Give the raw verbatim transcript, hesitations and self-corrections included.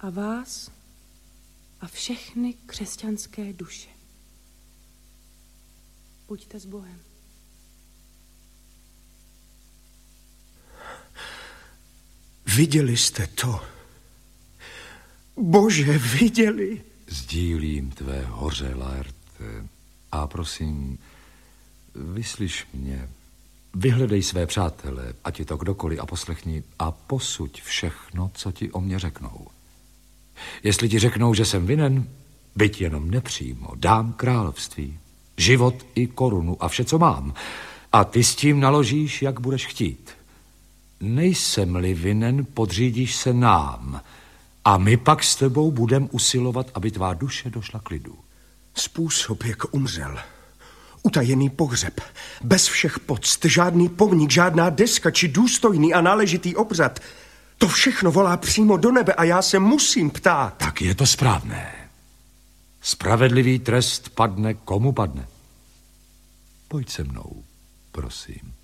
a vás a všechny křesťanské duše. Buďte s Bohem. Viděli jste to? Bože, viděli? Sdílím tvé hoře, Laerte. A prosím, vyslyš mě. Vyhledej své přátele, ať je to kdokoliv, a poslechni a posuď všechno, co ti o mě řeknou. Jestli ti řeknou, že jsem vinen, byť jenom nepřímo, dám království, život i korunu a vše, co mám. A ty s tím naložíš, jak budeš chtít. Nejsem-li vinen, podřídíš se nám. A my pak s tebou budem usilovat, aby tvá duše došla k lidu. Způsob, jak umřel. Utajený pohřeb. Bez všech poct, žádný pomník, žádná deska či důstojný a náležitý obřad. To všechno volá přímo do nebe a já se musím ptát. Tak je to správné. Spravedlivý trest padne, komu padne. Pojď se mnou, prosím.